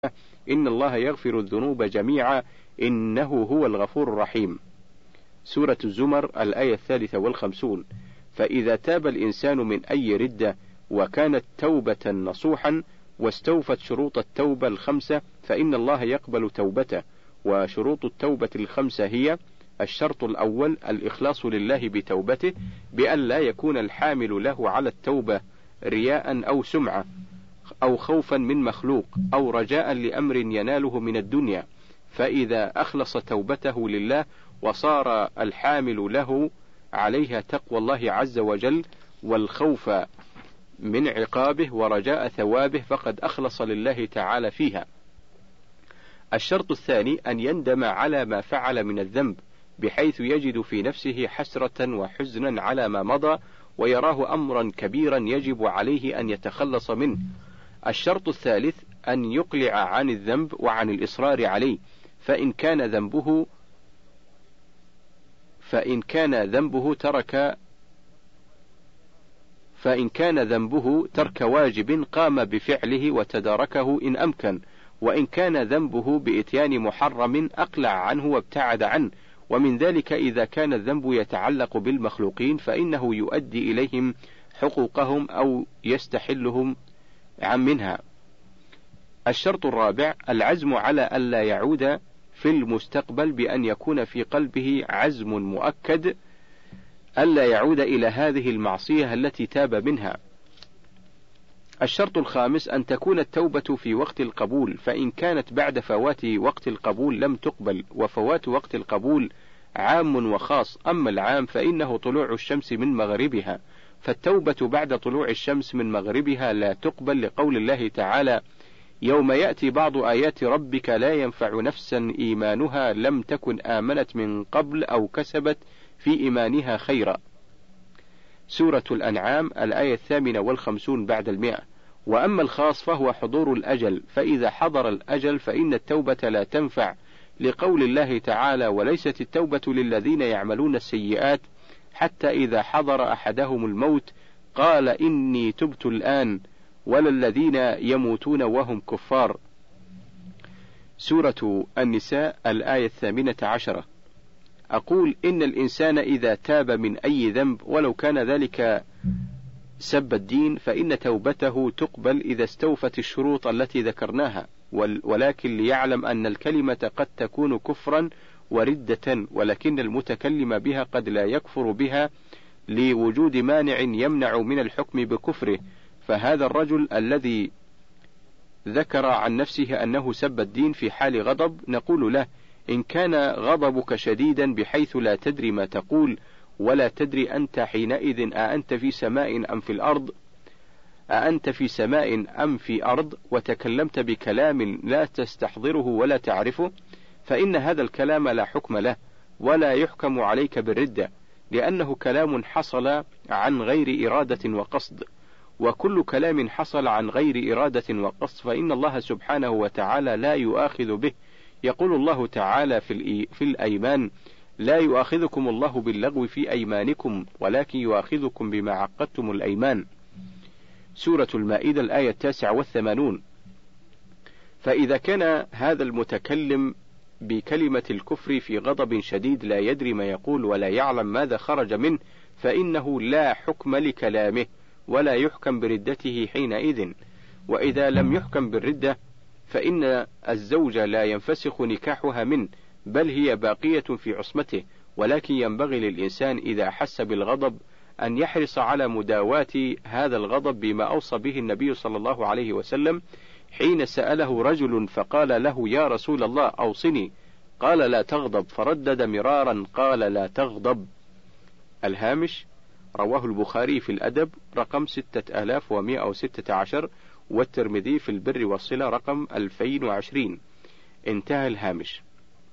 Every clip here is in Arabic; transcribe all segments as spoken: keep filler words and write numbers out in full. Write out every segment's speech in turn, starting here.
إن الله يغفر الذنوب جميعا إنه هو الغفور الرحيم. سورة الزمر الآية الثالثة والخمسون. فإذا تاب الإنسان من أي ردة وكانت توبة نصوحا واستوفت شروط التوبة الخمسة فإن الله يقبل توبته. وشروط التوبة الخمسة هي: الشرط الأول الإخلاص لله بتوبته بأن لا يكون الحامل له على التوبة رياء أو سمعة أو خوفا من مخلوق أو رجاء لأمر يناله من الدنيا، فإذا أخلص توبته لله وصار الحامل له عليها تقوى الله عز وجل والخوف من عقابه ورجاء ثوابه فقد أخلص لله تعالى فيها. الشرط الثاني أن يندم على ما فعل من الذنب بحيث يجد في نفسه حسرة وحزنا على ما مضى ويراه أمرا كبيرا يجب عليه أن يتخلص منه. الشرط الثالث أن يقلع عن الذنب وعن الإصرار عليه، فإن كان ذنبه فإن كان ذنبه ترك فإن كان ذنبه ترك واجب قام بفعله وتداركه إن أمكن، وإن كان ذنبه بإتيان محرم أقلع عنه وابتعد عنه. ومن ذلك إذا كان الذنب يتعلق بالمخلوقين فإنه يؤدي إليهم حقوقهم أو يستحلهم عن منها. الشرط الرابع العزم على ألا يعود في المستقبل بأن يكون في قلبه عزم مؤكد ألا يعود إلى هذه المعصية التي تاب منها. الشرط الخامس أن تكون التوبة في وقت القبول، فإن كانت بعد فوات وقت القبول لم تقبل، وفوات وقت القبول عام وخاص. أما العام فإنه طلوع الشمس من مغربها، فالتوبة بعد طلوع الشمس من مغربها لا تقبل لقول الله تعالى: يوم يأتي بعض آيات ربك لا ينفع نفسا إيمانها لم تكن آمنت من قبل أو كسبت في إيمانها خيرا. سورة الأنعام الآية الثامنة والخمسون بعد المئة. وأما الخاص فهو حضور الأجل، فإذا حضر الأجل فإن التوبة لا تنفع لقول الله تعالى: وليست التوبة للذين يعملون السيئات حتى إذا حضر أحدهم الموت قال إني تبت الآن ولا الذين يموتون وهم كفار. سورة النساء الآية الثامنة عشرة. أقول إن الإنسان إذا تاب من أي ذنب ولو كان ذلك سب الدين فإن توبته تقبل إذا استوفت الشروط التي ذكرناها، ولكن ليعلم أن الكلمة قد تكون كفرا وردة، ولكن المتكلم بها قد لا يكفر بها لوجود مانع يمنع من الحكم بكفره. فهذا الرجل الذي ذكر عن نفسه أنه سب الدين في حال غضب نقول له: إن كان غضبك شديدا بحيث لا تدري ما تقول ولا تدري أنت حينئذ أأنت في سماء أم في الأرض أأنت في سماء أم في أرض وتكلمت بكلام لا تستحضره ولا تعرفه، فإن هذا الكلام لا حكم له ولا يحكم عليك بالردة، لأنه كلام حصل عن غير إرادة وقصد، وكل كلام حصل عن غير إرادة وقصد فإن الله سبحانه وتعالى لا يؤاخذ به. يقول الله تعالى في, في الأيمان: لا يؤاخذكم الله باللغو في أيمانكم ولكن يؤاخذكم بما عقدتم الأيمان. سورة المائدة الآية التاسعة والثمانون. فإذا كان هذا المتكلم بكلمة الكفر في غضب شديد لا يدري ما يقول ولا يعلم ماذا خرج منه فإنه لا حكم لكلامه ولا يحكم بردته حينئذ. وإذا لم يحكم بالردة فإن الزوج لا ينفسخ نكاحها منه بل هي باقية في عصمته، ولكن ينبغي للإنسان إذا أحس بالغضب أن يحرص على مداواة هذا الغضب بما أوصى به النبي صلى الله عليه وسلم حين سأله رجل فقال له: يا رسول الله أوصني، قال: لا تغضب، فردد مرارا قال: لا تغضب. الهامش: رواه البخاري في الأدب رقم ستة آلاف ومئة وستة عشر، والترمذي في البر والصلة رقم ألفين وعشرين. انتهى الهامش.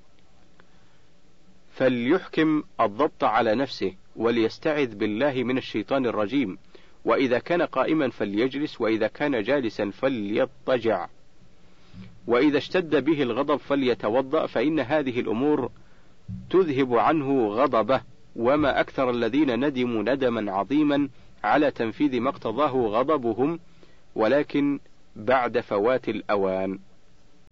فليحكم الضبط على نفسه وليستعذ بالله من الشيطان الرجيم، وإذا كان قائما فليجلس، وإذا كان جالسا فليضطجع، وإذا اشتد به الغضب فليتوضأ، فإن هذه الأمور تذهب عنه غضبه. وما أكثر الذين ندموا ندما عظيما على تنفيذ ما اقتضاه غضبهم ولكن بعد فوات الأوان.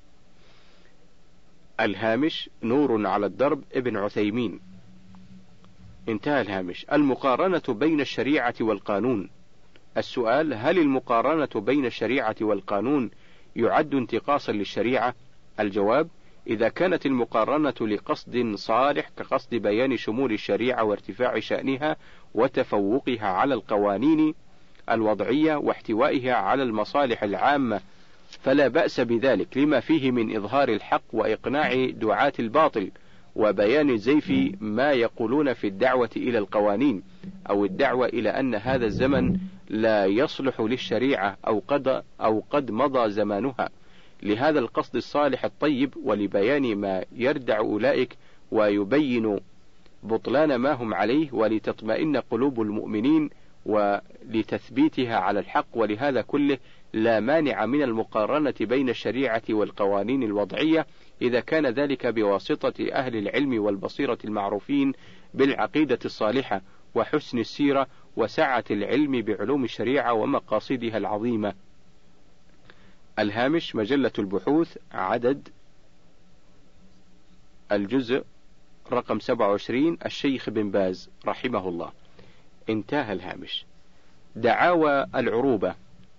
الهامش نور على الدرب ابن عثيمين. انتهى الهامش. المقارنة بين الشريعة والقانون. السؤال: هل المقارنة بين الشريعة والقانون يعد انتقاصا للشريعة؟ الجواب: إذا كانت المقارنة لقصد صالح كقصد بيان شمول الشريعة وارتفاع شأنها وتفوقها على القوانين الوضعية واحتوائها على المصالح العامة فلا بأس بذلك، لما فيه من إظهار الحق وإقناع دعاة الباطل وبيان زيف ما يقولون في الدعوة إلى القوانين أو الدعوة إلى أن هذا الزمن لا يصلح للشريعة أو قد أو قد مضى زمانها، لهذا القصد الصالح الطيب ولبيان ما يردع أولئك ويبين بطلان ما هم عليه ولتطمئن قلوب المؤمنين ولتثبيتها على الحق. ولهذا كله لا مانع من المقارنة بين الشريعة والقوانين الوضعية إذا كان ذلك بواسطة أهل العلم والبصيرة المعروفين بالعقيدة الصالحة وحسن السيرة وسعة العلم بعلوم الشريعة ومقاصدها العظيمة. الهامش مجلة البحوث عدد الجزء رقم سبعة وعشرين الشيخ بن باز رحمه الله. انتهى الهامش. دعاوى العروبة.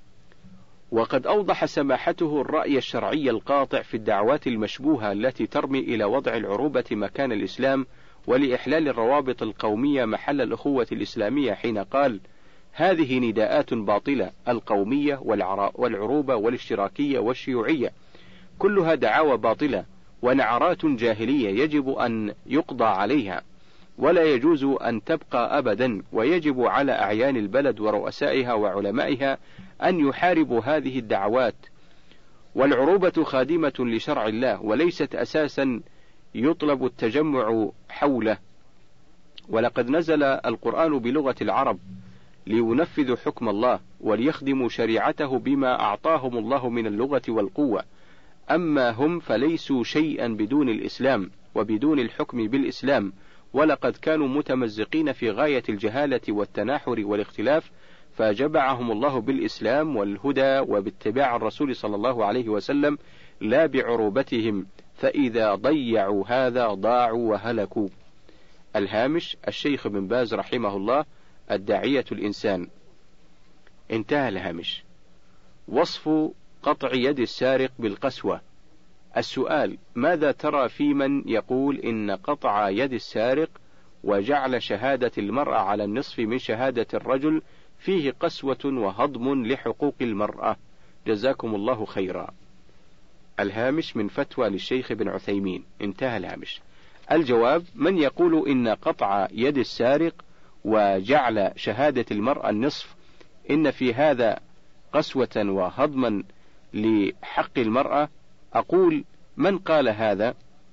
وقد أوضح سماحته الرأي الشرعي القاطع في الدعوات المشبوهة التي ترمي إلى وضع العروبة مكان الإسلام ولإحلال الروابط القومية محل الأخوة الإسلامية، حين قال: هذه نداءات باطلة، القومية والعروبة والاشتراكية والشيوعية كلها دعاوى باطلة ونعرات جاهلية يجب أن يقضى عليها ولا يجوز أن تبقى أبدا، ويجب على أعيان البلد ورؤسائها وعلمائها أن يحاربوا هذه الدعوات. والعروبة خادمة لشرع الله وليست أساسا يطلب التجمع حوله، ولقد نزل القرآن بلغة العرب لينفذوا حكم الله وليخدموا شريعته بما أعطاهم الله من اللغة والقوة، أما هم فليسوا شيئا بدون الإسلام وبدون الحكم بالإسلام، ولقد كانوا متمزقين في غاية الجهالة والتناحر والاختلاف، فجمعهم الله بالإسلام والهدى وباتباع الرسول صلى الله عليه وسلم لا بعروبتهم، فإذا ضيعوا هذا ضاعوا وهلكوا. الهامش الشيخ بن باز رحمه الله الداعية الإنسان. انتهى الهامش. وصف قطع يد السارق بالقسوة. السؤال: ماذا ترى في من يقول إن قطع يد السارق وجعل شهادة المرأة على النصف من شهادة الرجل فيه قسوة وهضم لحقوق المرأة؟ جزاكم الله خيرا. الهامش من فتوى للشيخ بن عثيمين. انتهى الهامش. الجواب: من يقول إن قطع يد السارق وجعل شهادة المرأة النصف إن في هذا قسوة وهضما لحق المرأة، أقول: من قال هذا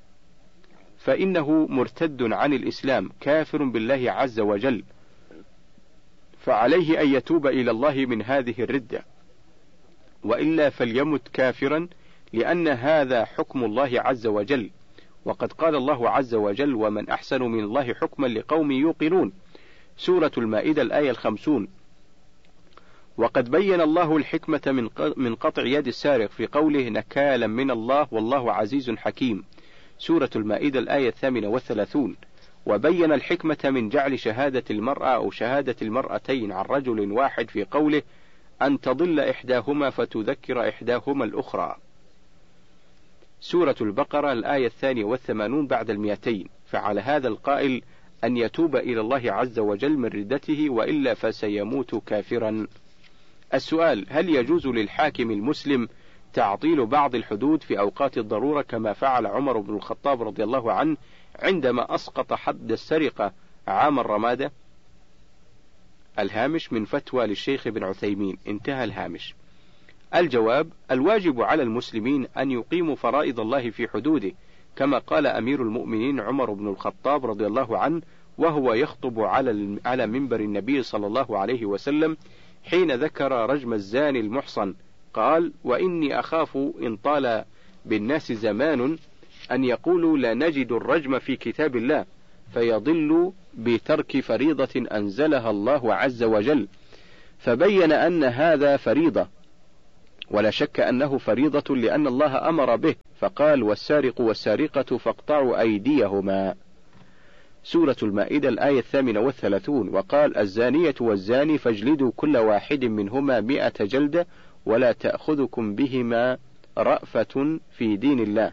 فإنه مرتد عن الإسلام كافر بالله عز وجل، فعليه أن يتوب إلى الله من هذه الردة، وإلا فليمت كافرا، لأن هذا حكم الله عز وجل، وقد قال الله عز وجل: ومن أحسن من الله حكما لقوم يوقنون، سورة المائدة الآية الخمسون. وقد بين الله الحكمة من قطع يد السارق في قوله: نكالا من الله والله عزيز حكيم، سورة المائدة الآية الثامنة والثلاثون. وبين الحكمة من جعل شهادة المرأة أو شهادة المرأتين عن رجل واحد في قوله: أن تضل إحداهما فتذكر إحداهما الأخرى، سورة البقرة الآية الثانية والثمانون بعد المئتين. فعلى هذا القائل أن يتوب إلى الله عز وجل من ردته، وإلا فسيموت كافرا. السؤال: هل يجوز للحاكم المسلم تعطيل بعض الحدود في أوقات الضرورة كما فعل عمر بن الخطاب رضي الله عنه عندما أسقط حد السرقة عام الرمادة؟ الهامش من فتوى للشيخ بن عثيمين. انتهى الهامش. الجواب: الواجب على المسلمين أن يقيموا فرائض الله في حدوده، كما قال أمير المؤمنين عمر بن الخطاب رضي الله عنه وهو يخطب على على منبر النبي صلى الله عليه وسلم حين ذكر رجم الزاني المحصن، قال: وإني أخاف إن طال بالناس زمان أن يقولوا لا نجد الرجم في كتاب الله فيضل بترك فريضة أنزلها الله عز وجل، فبين أن هذا فريضة، ولا شك أنه فريضة لأن الله أمر به، فقال: والسارق والسارقة فاقطعوا أيديهما. سورة المائدة الآية الثامنة والثلاثون. وقال: الزانية والزاني فاجلدوا كل واحد منهما مئة جلدة ولا تأخذكم بهما رأفة في دين الله.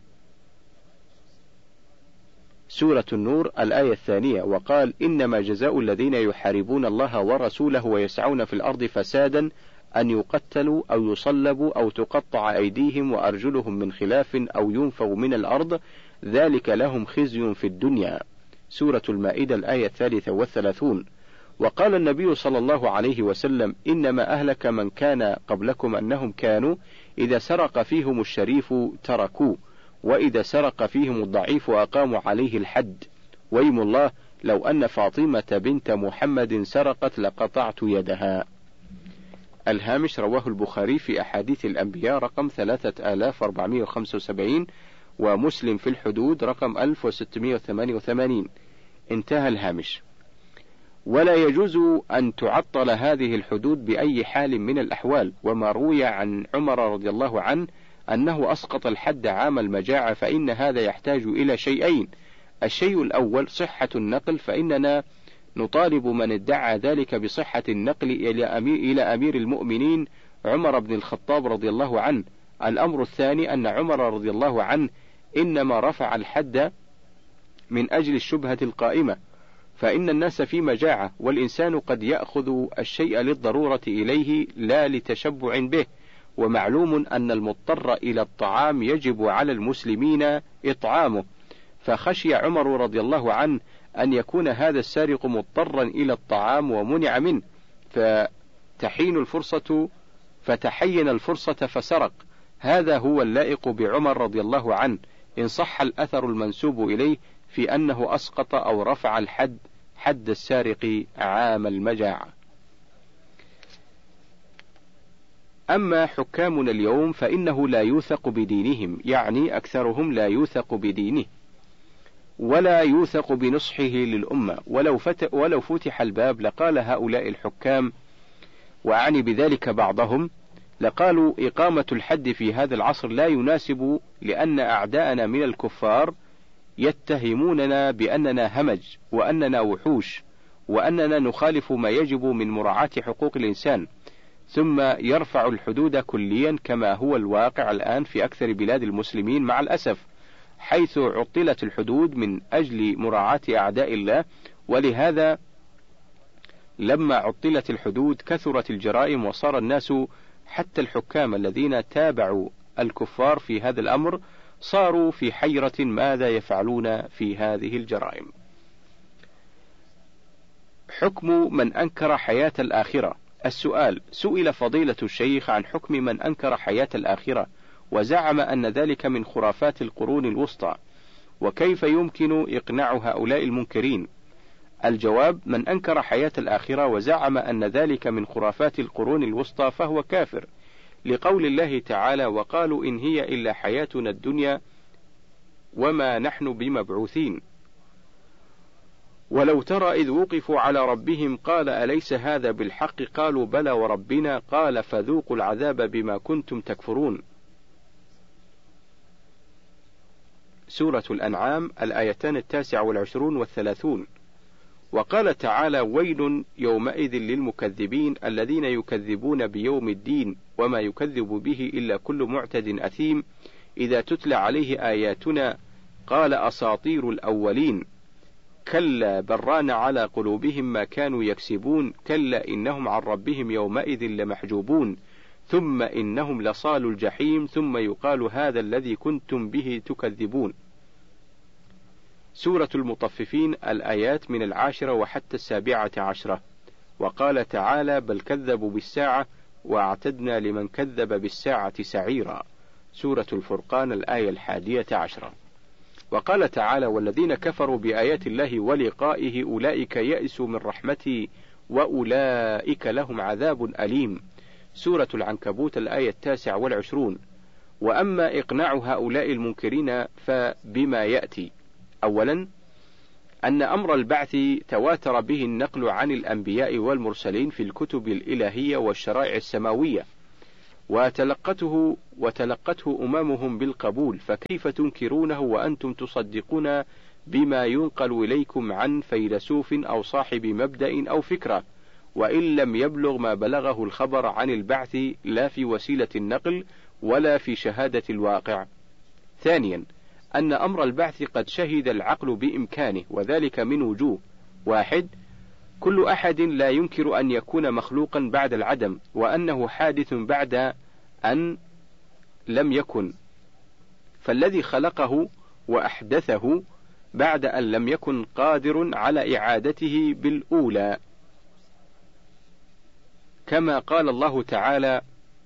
سورة النور الآية الثانية. وقال: إنما جزاء الذين يحاربون الله ورسوله ويسعون في الأرض فسادا أن يقتلوا أو يصلبوا أو تقطع أيديهم وأرجلهم من خلاف أو ينفوا من الأرض، ذلك لهم خزي في الدنيا. سورة المائدة الآية الثالثة والثلاثون. وقال النبي صلى الله عليه وسلم: إنما أهلك من كان قبلكم أنهم كانوا إذا سرق فيهم الشريف تركوه، وإذا سرق فيهم الضعيف أقاموا عليه الحد. ويم الله لو أن فاطمة بنت محمد سرقت لقطعت يدها. الهامش: رواه البخاري في أحاديث الأنبياء رقم ثلاثة آلاف وأربعمائة وخمسة وسبعين، ومسلم في الحدود رقم ألف وستمائة وثمانية وثمانين. انتهى الهامش. ولا يجوز أن تعطل هذه الحدود بأي حال من الأحوال. وما روي عن عمر رضي الله عنه أنه أسقط الحد عام المجاعة، فإن هذا يحتاج إلى شيئين: الشيء الأول صحة النقل، فإننا نطالب من ادعى ذلك بصحة النقل إلى أمير, إلى أمير المؤمنين عمر بن الخطاب رضي الله عنه. الأمر الثاني أن عمر رضي الله عنه إنما رفع الحد من أجل الشبهة القائمة، فإن الناس في مجاعة، والإنسان قد يأخذ الشيء للضرورة إليه لا لتشبع به، ومعلوم أن المضطر إلى الطعام يجب على المسلمين إطعامه، فخشي عمر رضي الله عنه أن يكون هذا السارق مضطرا إلى الطعام ومنع منه، فتحين الفرصة فتحين الفرصة فسرق. هذا هو اللائق بعمر رضي الله عنه، إن صح الأثر المنسوب إليه في أنه أسقط أو رفع الحد حد السارق عام المجاعة. أما حكامنا اليوم فإنه لا يوثق بدينهم، يعني أكثرهم لا يوثق بدينه ولا يوثق بنصحه للأمة. ولو, فت ولو فتح الباب لقال هؤلاء الحكام، وأعني بذلك بعضهم، لقالوا: إقامة الحد في هذا العصر لا يناسب، لأن أعداءنا من الكفار يتهموننا بأننا همج، وأننا وحوش، وأننا نخالف ما يجب من مراعاة حقوق الإنسان، ثم يرفع الحدود كليا كما هو الواقع الآن في أكثر بلاد المسلمين مع الأسف، حيث عطلت الحدود من أجل مراعاة أعداء الله. ولهذا لما عطلت الحدود كثرت الجرائم، وصار الناس حتى الحكام الذين تابعوا الكفار في هذا الأمر صاروا في حيرة ماذا يفعلون في هذه الجرائم. حكم من أنكر حياة الآخرة. السؤال: سئل فضيلة الشيخ عن حكم من أنكر حياة الآخرة وزعم أن ذلك من خرافات القرون الوسطى، وكيف يمكن إقناع هؤلاء المنكرين؟ الجواب: من أنكر حياة الآخرة وزعم أن ذلك من خرافات القرون الوسطى فهو كافر، لقول الله تعالى: وقالوا إن هي إلا حياتنا الدنيا وما نحن بمبعوثين. ولو ترى إذ وقفوا على ربهم قال أليس هذا بالحق؟ قالوا بلى وربنا، قال فذوقوا العذاب بما كنتم تكفرون. سورة الأنعام الآيتان التاسع والعشرون والثلاثون. وقال تعالى: ويل يومئذ للمكذبين الذين يكذبون بيوم الدين وما يكذب به إلا كل معتد أثيم إذا تتلى عليه آياتنا قال أساطير الأولين كلا بران على قلوبهم ما كانوا يكسبون كلا إنهم عن ربهم يومئذ لمحجوبون ثم إنهم لصالوا الجحيم ثم يقال هذا الذي كنتم به تكذبون. سورة المطففين الآيات من العاشرة وحتى السابعة عشرة. وقال تعالى: بل كذبوا بالساعة واعتدنا لمن كذب بالساعة سعيرا. سورة الفرقان الآية الحادية عشرة. وقال تعالى: والذين كفروا بآيات الله ولقائه أولئك يئسوا من رحمتي وأولئك لهم عذاب أليم. سورة العنكبوت الآية التاسع والعشرون. وأما إقناع هؤلاء المنكرين فبما يأتي: أولا أن أمر البعث تواتر به النقل عن الأنبياء والمرسلين في الكتب الإلهية والشرائع السماوية، وتلقته وتلقته أممهم بالقبول، فكيف تنكرونه وأنتم تصدقون بما ينقل إليكم عن فيلسوف أو صاحب مبدأ أو فكرة، وإن لم يبلغ ما بلغه الخبر عن البعث لا في وسيلة النقل ولا في شهادة الواقع. ثانيا، أن أمر البعث قد شهد العقل بإمكانه، وذلك من وجوه: واحد، كل أحد لا ينكر أن يكون مخلوقا بعد العدم، وأنه حادث بعد أن لم يكن، فالذي خلقه وأحدثه بعد أن لم يكن قادر على إعادته بالأولى، كما قال الله تعالى: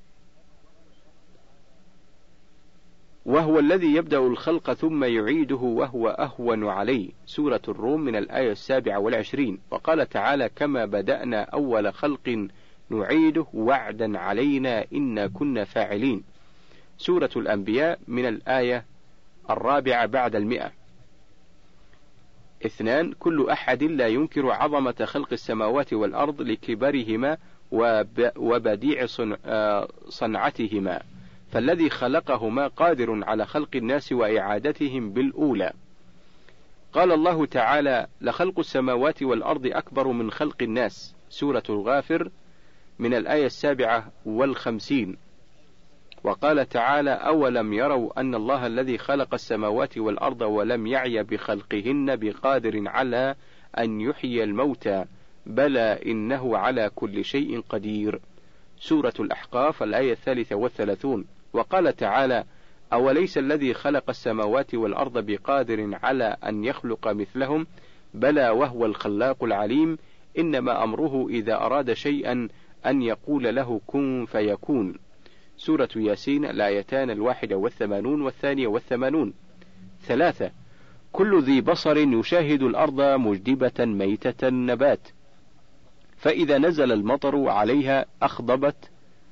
وهو الذي يبدأ الخلق ثم يعيده وهو أهون عليه، سورة الروم من الآية السابعة والعشرين. وقال تعالى: كما بدأنا أول خلق نعيده وعدا علينا إنا كنا فاعلين، سورة الأنبياء من الآية الرابعة بعد المئة. اثنان، كل أحد لا ينكر عظمة خلق السماوات والأرض لكبرهما وبديع صنعتهما، فالذي خلقهما قادر على خلق الناس وإعادتهم بالأولى. قال الله تعالى: لخلق السماوات والأرض أكبر من خلق الناس، سورة الغافر من الآية السابعة والخمسين. وقال تعالى: أولم يروا أن الله الذي خلق السماوات والأرض ولم يعي بخلقهن بقادر على أن يحيي الموتى بلى إنه على كل شيء قدير، سورة الأحقاف الآية الثالثة والثلاثون. وقال تعالى: أوليس الذي خلق السماوات والأرض بقادر على أن يخلق مثلهم بلى وهو الخلاق العليم، إنما أمره إذا أراد شيئا أن يقول له كن فيكون، سورة ياسين الآيتان الواحدة والثمانون والثانية والثمانون. ثلاثة، كل ذي بصر يشاهد الأرض مجدبة ميتة نبات، فإذا نزل المطر عليها أخضبت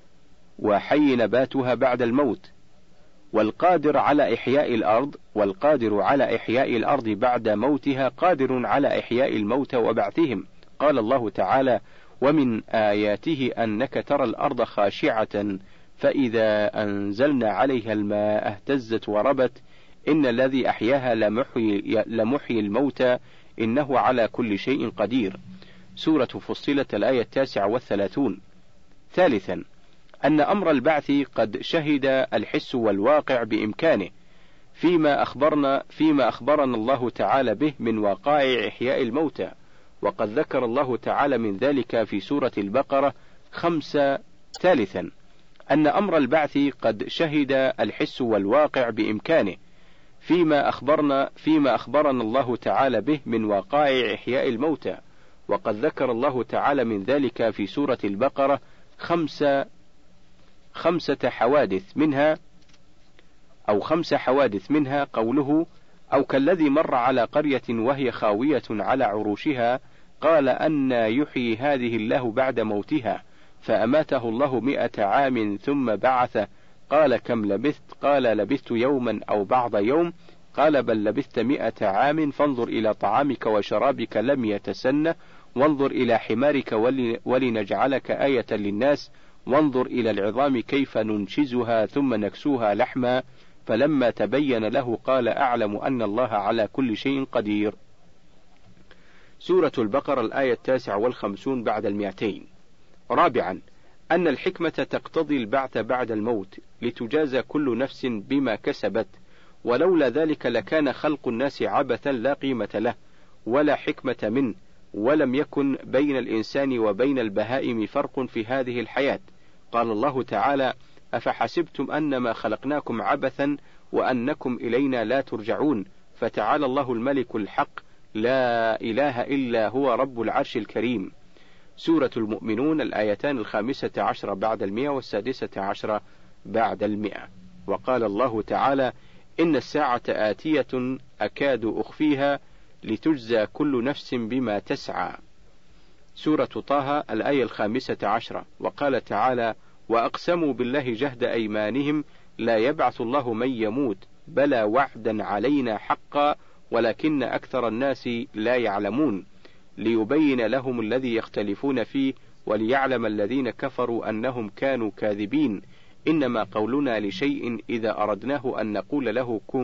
وحي نباتها بعد الموت، والقادر على إحياء الأرض والقادر على إحياء الأرض بعد موتها قادر على إحياء الموت وبعثهم. قال الله تعالى: ومن آياته أنك ترى الأرض خاشعة فإذا أنزلنا عليها الماء اهتزت وربت إن الذي أحياها لمحيي, لمحيي الموتى إنه على كل شيء قدير، سورة فصلت الآية التاسعة والثلاثون. ثالثا، أن أمر البعث قد شهد الحس والواقع بإمكانه، فيما أخبرنا فيما أخبرنا الله تعالى به من وقائع إحياء الموتى، وقد ذكر الله تعالى من ذلك في سورة البقرة خمسة. ثالثا، أن أمر البعث قد شهد الحس والواقع بإمكانه، فيما أخبرنا فيما أخبرنا الله تعالى به من وقائع إحياء الموتى، وقد ذكر الله تعالى من ذلك في سورة البقرة خمسة خمسة حوادث منها أو خمس حوادث منها قوله: أو كالذي مر على قرية وهي خاوية على عروشها قال أن يحيي هذه الله بعد موتها فأماته الله مئة عام ثم بعثه قال كم لبثت قال لبثت يوما أو بعض يوم قال بل لبثت مئة عام فانظر إلى طعامك وشرابك لم يتسنه وانظر إلى حمارك ولنجعلك آية للناس وانظر إلى العظام كيف ننشزها ثم نكسوها لحما فلما تبين له قال أعلم أن الله على كل شيء قدير. سورة البقرة الآية التاسعة والخمسون بعد المئتين. رابعا، أن الحكمة تقتضي البعث بعد الموت لتجازى كل نفس بما كسبت، ولولا ذلك لكان خلق الناس عبثا لا قيمة له ولا حكمة منه، ولم يكن بين الإنسان وبين البهائم فرق في هذه الحياة. قال الله تعالى: أفحسبتم أنما خلقناكم عبثا وأنكم إلينا لا ترجعون فتعالى الله الملك الحق لا إله إلا هو رب العرش الكريم. سورة المؤمنون الآيتان الخامسة عشر بعد المئة والسادسة عشر بعد المئة. وقال الله تعالى: إن الساعة آتية أكاد أخفيها لتجزى كل نفس بما تسعى. سورة طه الآية الخامسة عشرة. وقال تعالى: وأقسموا بالله جهد أيمانهم لا يبعث الله من يموت بلى وعدا علينا حقا ولكن أكثر الناس لا يعلمون ليبين لهم الذي يختلفون فيه وليعلم الذين كفروا أنهم كانوا كاذبين إنما قولنا لشيء إذا أردناه أن نقول له كن